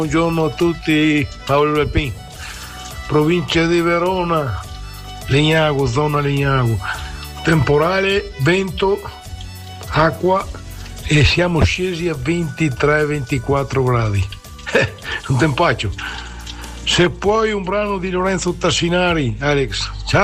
Buongiorno a tutti, Paolo Lepin, provincia di Verona, Legnago, zona Legnago. Temporale, vento, acqua e siamo scesi a 23-24 gradi. Un tempaccio. Se puoi un brano di Lorenzo Tassinari, Alex. Ciao.